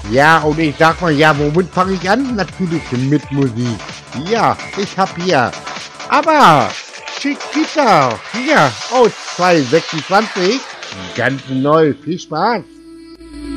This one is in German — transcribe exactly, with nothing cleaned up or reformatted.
Ja, und ich sag mal, ja, womit fange ich an? Natürlich mit Musik. Ja, ich hab hier. Aber Chiquita, hier aus zweitausendsechsundzwanzig, ganz neu. Viel Spaß.